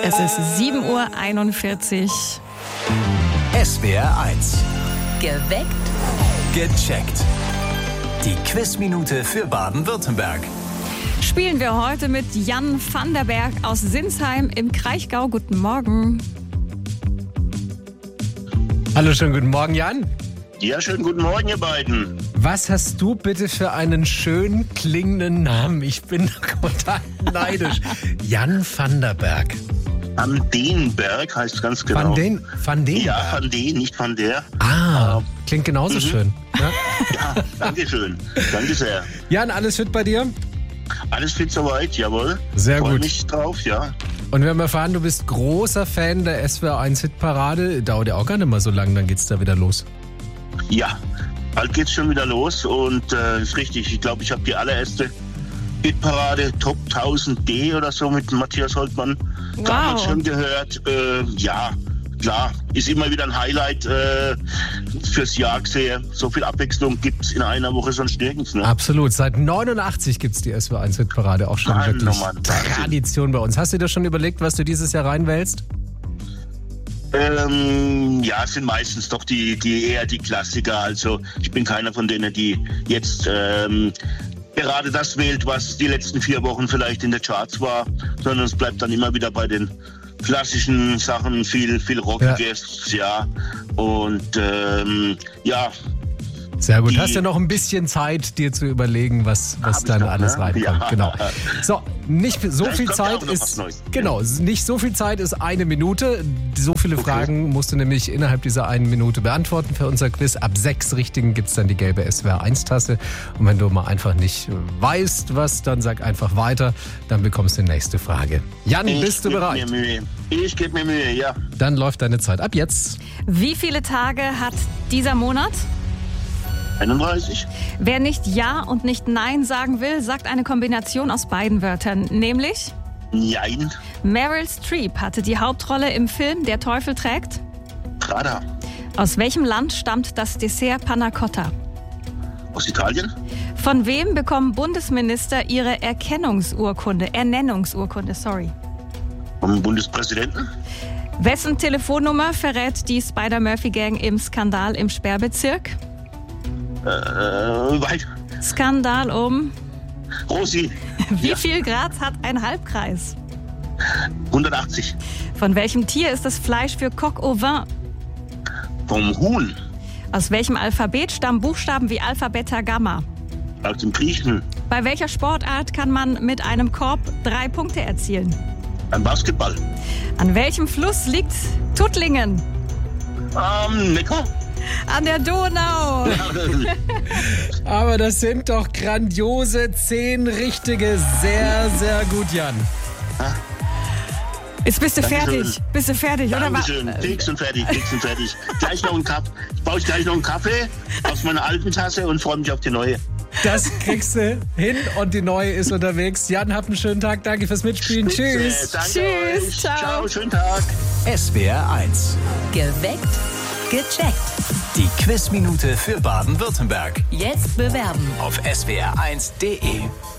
Es ist 7:41 Uhr. SWR 1. Geweckt. Gecheckt. Die Quizminute für Baden-Württemberg. Spielen wir heute mit Jan van der Berg aus Sinsheim im Kraichgau. Guten Morgen. Hallo, schönen guten Morgen, Jan. Ja, schönen guten Morgen, ihr beiden. Was hast du bitte für einen schön klingenden Namen? Ich bin total neidisch. Jan van der Berg. Van den Berg heißt ganz genau. Van den Ja, Berg. Van den, nicht Van der. Klingt genauso schön. Ja? Ja, danke schön. Danke sehr. Jan, alles fit bei dir? Alles fit soweit, jawohl. Sehr Freu gut. mich drauf, ja. Und wir haben erfahren, du bist großer Fan der SWR 1 Hitparade. Dauert ja auch gar nicht mal so lang, dann geht's da wieder los. Ja, bald geht's schon wieder los und ist richtig. Ich glaube, ich habe die allererste Hitparade Top 1000D oder so mit Matthias Holtmann damals schon gehört. Ja, klar, ist immer wieder ein Highlight fürs Jahr gesehen. So viel Abwechslung gibt's in einer Woche sonst nirgends. Ne? Absolut. Seit 89 gibt's die SWR 1 Hitparade. Auch schon Mann, wirklich oh Mann, Tradition bei uns. Hast du dir schon überlegt, was du dieses Jahr reinwählst? Ja, es sind meistens doch eher die Klassiker. Also ich bin keiner von denen, die jetzt gerade das wählt, was die letzten 4 Wochen vielleicht in der Charts war, sondern es bleibt dann immer wieder bei den klassischen Sachen, viel Rockiges, ja. Und ja. Sehr gut. Hast ja noch ein bisschen Zeit, dir zu überlegen, was dann alles reinkommt. Ja. Genau. So, nicht so Vielleicht viel kommt ja Zeit auch noch was ist. Neues. Genau, nicht so viel Zeit ist 1 Minute. So viele Fragen musst du nämlich innerhalb dieser 1 Minute beantworten für unser Quiz. Ab 6 Richtigen gibt es dann die gelbe SWR 1 Tasse. Und wenn du mal einfach nicht weißt, was, dann sag einfach weiter. Dann bekommst du die nächste Frage. Jan, bist du bereit? Ich gebe mir Mühe, ja. Dann läuft deine Zeit ab jetzt. Wie viele Tage hat dieser Monat? 31. Wer nicht Ja und nicht Nein sagen will, sagt eine Kombination aus beiden Wörtern, nämlich Nein. Meryl Streep hatte die Hauptrolle im Film Der Teufel trägt. Prada. Aus welchem Land stammt das Dessert Panna Cotta? Aus Italien. Von wem bekommen Bundesminister ihre Ernennungsurkunde, sorry. Vom Bundespräsidenten. Wessen Telefonnummer verrät die Spider-Murphy-Gang im Skandal im Sperrbezirk? Weit. Skandal um... Rosi. Wie viel Grad hat ein Halbkreis? 180. Von welchem Tier ist das Fleisch für Coq au vin? Vom Huhn. Aus welchem Alphabet stammen Buchstaben wie Alpha, Beta, Gamma? Aus dem Griechen. Bei welcher Sportart kann man mit einem Korb 3 Punkte erzielen? Ein Basketball. An welchem Fluss liegt Tuttlingen? Neckar. An der Donau. Aber das sind doch grandiose 10 richtige. Sehr, sehr gut, Jan. Jetzt bist du Dankeschön. fertig. Bist du fertig, oder? Dankeschön. Fix und fertig. Gleich noch einen Kaffee. Ich baue gleich noch einen Kaffee aus meiner alten Tasse und freue mich auf die neue. Das kriegst du hin und die neue ist unterwegs. Jan, hab einen schönen Tag. Danke fürs Mitspielen. Tschüss. Danke Tschüss. euch. Ciao. Ciao, schönen Tag. SWR 1. Geweckt. Gecheckt. Die Quizminute für Baden-Württemberg. Jetzt bewerben. Auf swr1.de.